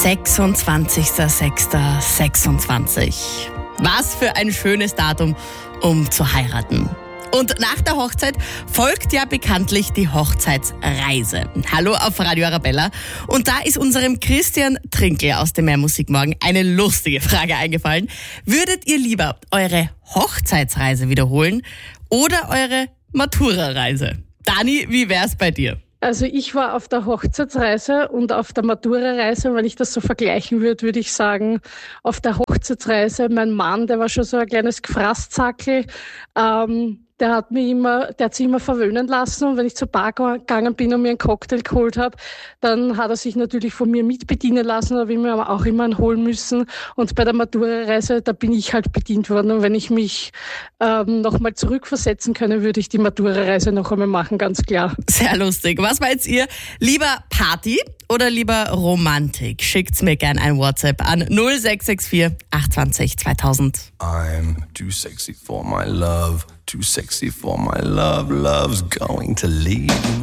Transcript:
26.06.26. Was für ein schönes Datum, um zu heiraten. Und nach der Hochzeit folgt ja bekanntlich die Hochzeitsreise. Hallo auf Radio Arabella. Und da ist unserem Christian Trinkl aus dem Mehr Musikmorgen eine lustige Frage eingefallen. Würdet ihr lieber eure Hochzeitsreise wiederholen oder eure Matura-Reise? Dani, wie wär's bei dir? Also ich war auf der Hochzeitsreise und auf der Matura-Reise. Wenn ich das so vergleichen würde ich sagen, auf der Hochzeitsreise, mein Mann, der war schon so ein kleines Gefraßzackel, der hat sich immer verwöhnen lassen, und wenn ich zur Bar gegangen bin und mir einen Cocktail geholt habe, dann hat er sich natürlich von mir mitbedienen lassen, da habe ich mir aber auch immer einen holen müssen. Und bei der Matura-Reise, da bin ich halt bedient worden, und wenn ich mich nochmal zurückversetzen könne, würde ich die Matura-Reise noch einmal machen, ganz klar. Sehr lustig. Was meint ihr? Lieber Party oder lieber Romantik? Schickt's mir gerne ein WhatsApp an 0664 820 2000. I'm too sexy for my love, too sexy for my love, love's going to leave.